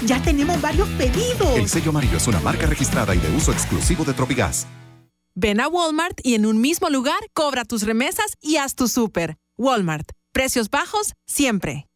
Ya tenemos varios pedidos. El sello amarillo es una marca registrada y de uso exclusivo de Tropigas. Ven a Walmart y en un mismo lugar cobra tus remesas y haz tu súper. Walmart. Precios bajos siempre.